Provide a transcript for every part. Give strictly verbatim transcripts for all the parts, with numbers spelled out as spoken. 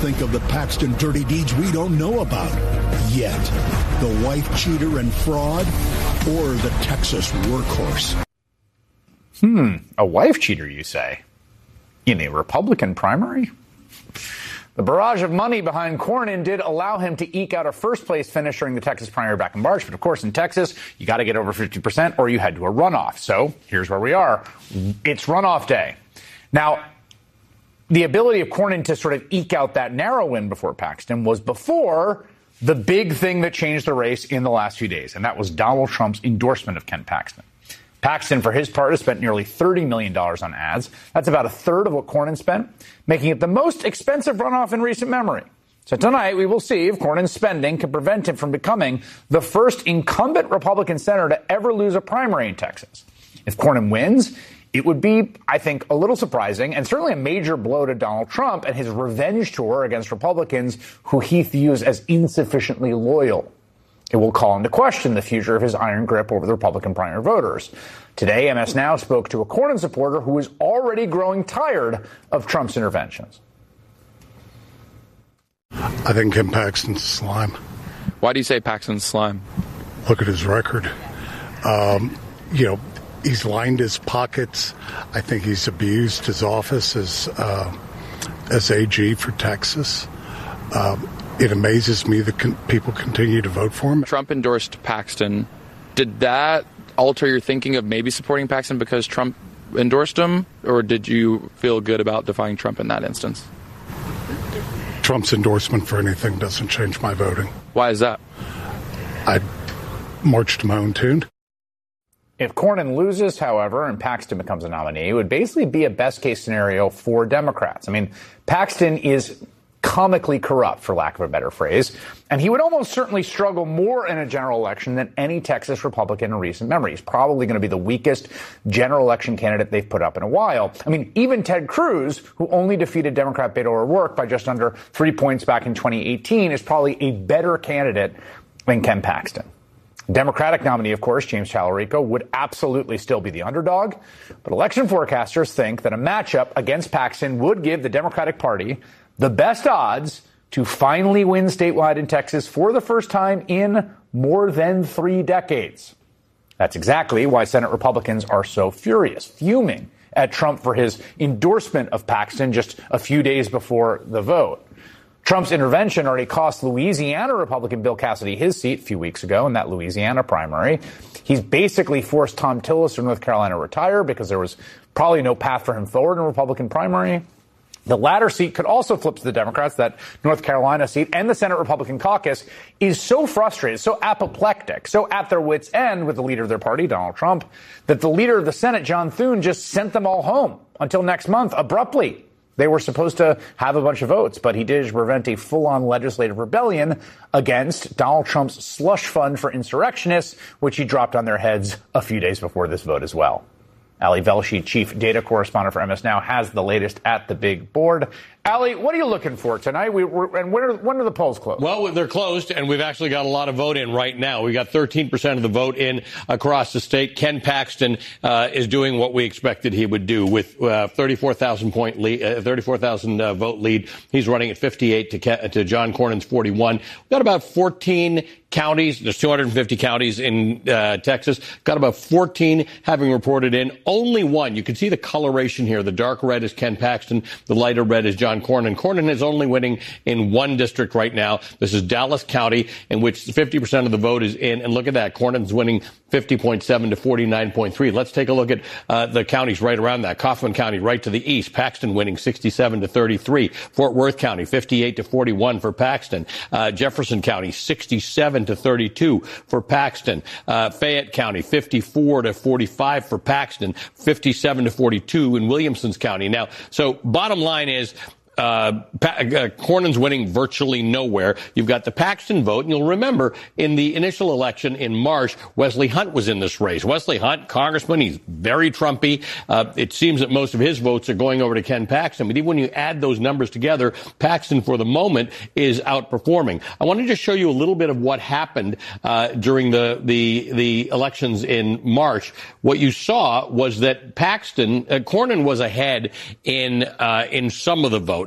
Think of the Paxton dirty deeds we don't know about yet. The wife cheater and fraud, or the Texas workhorse. Hmm, a wife cheater, you say? In a Republican primary? The barrage of money behind Cornyn did allow him to eke out a first-place finish during the Texas primary back in March. But, of course, in Texas, you got to get over fifty percent or you head to a runoff. So here's where we are. It's runoff day. Now, the ability of Cornyn to sort of eke out that narrow win before Paxton was before the big thing that changed the race in the last few days, and that was Donald Trump's endorsement of Ken Paxton. Paxton, for his part, has spent nearly thirty million dollars on ads. That's about a third of what Cornyn spent, making it the most expensive runoff in recent memory. So tonight, we will see if Cornyn's spending can prevent him from becoming the first incumbent Republican senator to ever lose a primary in Texas. If Cornyn wins, it would be, I think, a little surprising and certainly a major blow to Donald Trump and his revenge tour against Republicans who he views as insufficiently loyal. It will call into question the future of his iron grip over the Republican primary voters. Today, M S Now spoke to a Cornyn supporter who is already growing tired of Trump's interventions. I think Ken Paxton's slime. Why do you say Paxton's slime? Look at his record. Um, you know, he's lined his pockets. I think he's abused his office as uh, as A G for Texas. Uh, it amazes me that con- people continue to vote for him. Trump endorsed Paxton. Did that alter your thinking of maybe supporting Paxton because Trump endorsed him, or did you feel good about defying Trump in that instance? Trump's endorsement for anything doesn't change my voting. Why is that? I march to my own tune. If Cornyn loses, however, and Paxton becomes a nominee, it would basically be a best-case scenario for Democrats. I mean, Paxton is comically corrupt, for lack of a better phrase, and he would almost certainly struggle more in a general election than any Texas Republican in recent memory. He's probably going to be the weakest general election candidate they've put up in a while. I mean, even Ted Cruz, who only defeated Democrat Beto O'Rourke by just under three points back in twenty eighteen, is probably a better candidate than Ken Paxton. Democratic nominee, of course, James Talarico, would absolutely still be the underdog. But election forecasters think that a matchup against Paxton would give the Democratic Party the best odds to finally win statewide in Texas for the first time in more than three decades. That's exactly why Senate Republicans are so furious, fuming at Trump for his endorsement of Paxton just a few days before the vote. Trump's intervention already cost Louisiana Republican Bill Cassidy his seat a few weeks ago in that Louisiana primary. He's basically forced Thom Tillis of North Carolina to retire because there was probably no path for him forward in a Republican primary. The latter seat could also flip to the Democrats. That North Carolina seat and the Senate Republican caucus is so frustrated, so apoplectic, so at their wits' end with the leader of their party, Donald Trump, that the leader of the Senate, John Thune, just sent them all home until next month abruptly. They were supposed to have a bunch of votes, but he did prevent a full-on legislative rebellion against Donald Trump's slush fund for insurrectionists, which he dropped on their heads a few days before this vote as well. Ali Velshi, chief data correspondent for M S Now, has the latest at the big board. Ali, what are you looking for tonight? We, we're, and when are, when are the polls closed? Well, they're closed, and we've actually got a lot of vote in right now. We got thirteen percent of the vote in across the state. Ken Paxton uh, is doing what we expected he would do with uh, thirty-four thousand point lead, uh, thirty-four thousand uh, vote lead. He's running at fifty-eight to, Ke- to John Cornyn's forty-one. We've got about fourteen counties. There's two hundred fifty counties in uh, Texas. Got about fourteen having reported in. Only one. You can see the coloration here. The dark red is Ken Paxton. The lighter red is John Cornyn. Cornyn is only winning in one district right now. This is Dallas County, in which fifty percent of the vote is in. And look at that. Cornyn's winning fifty point seven to forty-nine point three. Let's take a look at uh, the counties right around that. Kaufman County right to the east. Paxton winning sixty-seven to thirty-three. Fort Worth County fifty-eight to forty-one for Paxton. Uh, Jefferson County sixty-seven to thirty-two for Paxton. Uh, Fayette County fifty-four to forty-five for Paxton. fifty-seven to forty-two in Williamson's County. Now, so bottom line is, Uh, pa- uh, Cornyn's winning virtually nowhere. You've got the Paxton vote, and you'll remember in the initial election in March, Wesley Hunt was in this race. Wesley Hunt, congressman, he's very Trumpy. Uh, it seems that most of his votes are going over to Ken Paxton. But even when you add those numbers together, Paxton, for the moment, is outperforming. I want to just show you a little bit of what happened uh, during the, the the elections in March. What you saw was that Paxton, uh, Cornyn was ahead in uh, in some of the vote.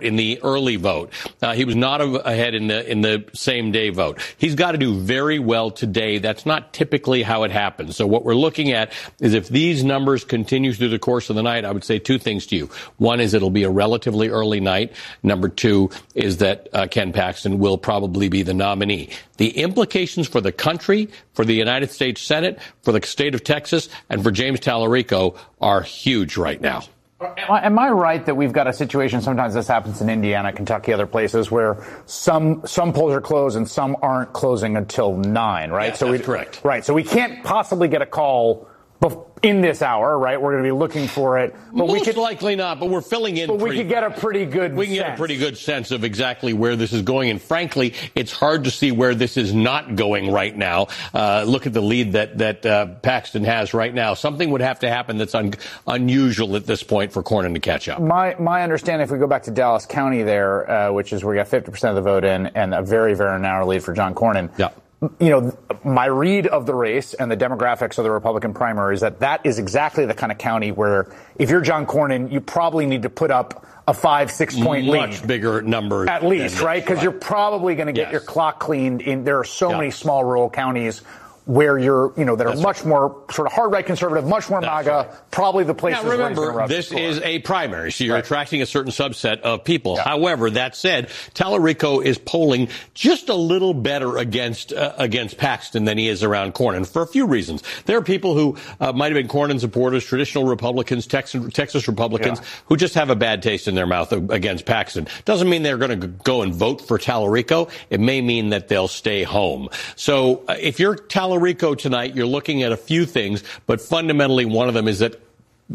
in the early vote. Uh, he was not ahead in the in the same day vote. He's got to do very well today. That's not typically how it happens. So what we're looking at is if these numbers continue through the course of the night, I would say two things to you. One is it'll be a relatively early night. Number two is that uh, Ken Paxton will probably be the nominee. The implications for the country, for the United States Senate, for the state of Texas, and for James Tallarico are huge right now. Am I, am I right that we've got a situation, sometimes this happens in Indiana, Kentucky, other places, where some some polls are closed and some aren't closing until nine, right? Yeah, so that's we, correct. Right. So we can't possibly get a call in this hour, right? We're going to be looking for it. But Most we could, likely not, but we're filling in. But we could get a pretty good We can sense. get a pretty good sense of exactly where this is going. And frankly, it's hard to see where this is not going right now. Uh, look at the lead that, that uh, Paxton has right now. Something would have to happen that's un- unusual at this point for Cornyn to catch up. My my understanding, if we go back to Dallas County there, uh, which is where we got fifty percent of the vote in and a very, very narrow lead for John Cornyn. Yeah. You know, my read of the race and the demographics of the Republican primary is that that is exactly the kind of county where if you're John Cornyn, you probably need to put up a five, six point lead. Much bigger number. At least, right? Because you're probably going to get yes. your clock cleaned in. There are so yeah. many small rural counties where you're, you know, that are That's much right. more sort of hard right conservative, much more That's MAGA, right. probably the places now, where remember, he's this is a primary, so you're right. attracting a certain subset of people. Yeah. However, that said, Tallarico is polling just a little better against uh, against Paxton than he is around Cornyn for a few reasons. There are people who uh, might have been Cornyn supporters, traditional Republicans, Texas, Texas Republicans, yeah. who just have a bad taste in their mouth against Paxton. Doesn't mean they're going to go and vote for Tallarico. It may mean that they'll stay home. So uh, if you're Tallarico tonight, you're looking at a few things, but fundamentally one of them is that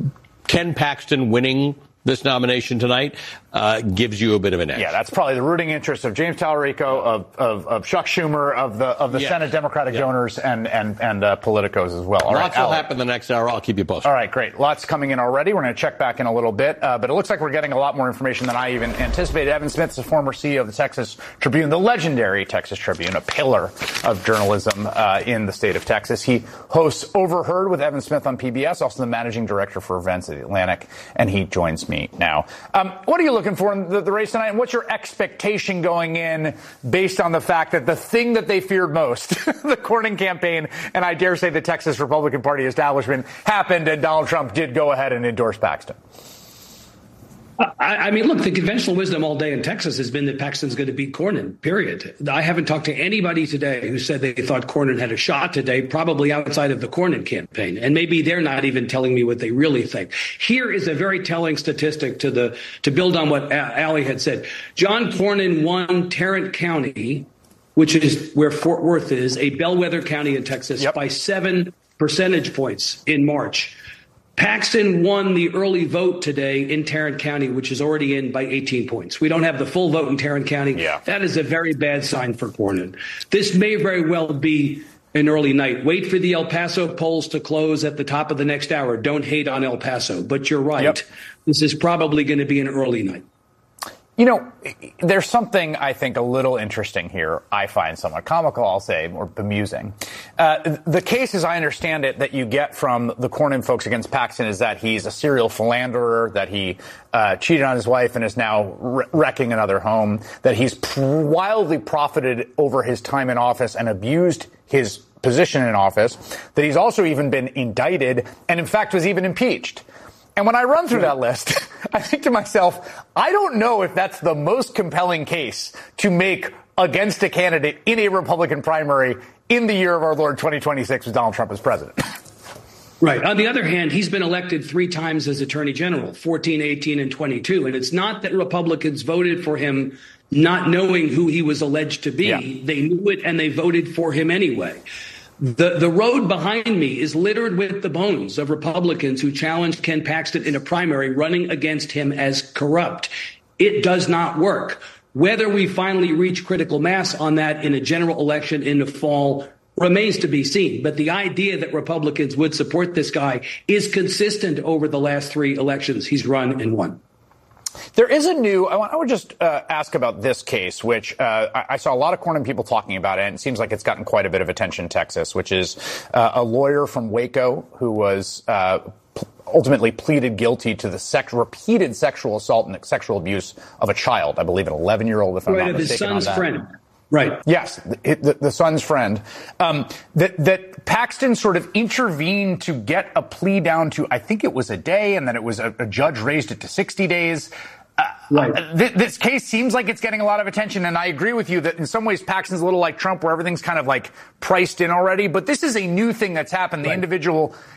Ken Paxton winning this nomination tonight uh, gives you a bit of an edge. Yeah, that's probably the rooting interest of James Tallarico, of, of, of Chuck Schumer, of the of the yeah. Senate Democratic yeah. donors, and and and uh, politicos as well. All Lots right, will Allie. happen the next hour. I'll keep you posted. All right, great. Lots coming in already. We're going to check back in a little bit, uh, but it looks like we're getting a lot more information than I even anticipated. Evan Smith is the former C E O of the Texas Tribune, the legendary Texas Tribune, a pillar of journalism uh, in the state of Texas. He hosts Overheard with Evan Smith on P B S, also the managing director for events at the Atlantic, and he joins me now. Um, what are you looking for in the, the race tonight, and what's your expectation going in based on the fact that the thing that they feared most, the Cornyn campaign, and I dare say the Texas Republican Party establishment, happened, and Donald Trump did go ahead and endorse Paxton? I, I mean, look, the conventional wisdom all day in Texas has been that Paxton's going to beat Cornyn, period. I haven't talked to anybody today who said they thought Cornyn had a shot today, probably outside of the Cornyn campaign. And maybe they're not even telling me what they really think. Here is a very telling statistic to the to build on what Allie had said. John Cornyn won Tarrant County, which is where Fort Worth is, a bellwether county in Texas, yep. by seven percentage points in March. Paxton won the early vote today in Tarrant County, which is already in by eighteen points. We don't have the full vote in Tarrant County. Yeah. That is a very bad sign for Cornyn. This may very well be an early night. Wait for the El Paso polls to close at the top of the next hour. Don't hate on El Paso. But you're right. Yep. This is probably going to be an early night. You know, there's something I think a little interesting here. I find somewhat comical, I'll say, or bemusing. Uh, the case, as I understand it, that you get from the Cornyn folks against Paxton is that he's a serial philanderer, that he uh, cheated on his wife and is now re- wrecking another home, that he's pr- wildly profited over his time in office and abused his position in office, that he's also even been indicted and, in fact, was even impeached. And when I run through that list, I think to myself, I don't know if that's the most compelling case to make against a candidate in a Republican primary in the year of our Lord twenty twenty-six with Donald Trump as president. Right. On the other hand, he's been elected three times as attorney general, fourteen, eighteen, and twenty-two. And it's not that Republicans voted for him not knowing who he was alleged to be. Yeah. They knew it and they voted for him anyway. The the road behind me is littered with the bones of Republicans who challenged Ken Paxton in a primary running against him as corrupt. It does not work. Whether we finally reach critical mass on that in a general election in the fall remains to be seen. But the idea that Republicans would support this guy is consistent over the last three elections he's run and won. There is a new, I, want, I would just uh, ask about this case, which uh, I, I saw a lot of Cornyn people talking about it, and it seems like it's gotten quite a bit of attention in Texas, which is uh, a lawyer from Waco who was uh, p- ultimately pleaded guilty to the sex, repeated sexual assault and sexual abuse of a child. I believe an eleven-year-old, if I'm right, not of his mistaken son's on that. friend. Right. Yes, the, the, the son's friend. Um, that, that Paxton sort of intervened to get a plea down to, I think it was a day, and then it was a, a judge raised it to sixty days. Uh, right. uh, th- this case seems like it's getting a lot of attention, and I agree with you that in some ways Paxton's a little like Trump, where everything's kind of like priced in already. But this is a new thing that's happened. The right. individual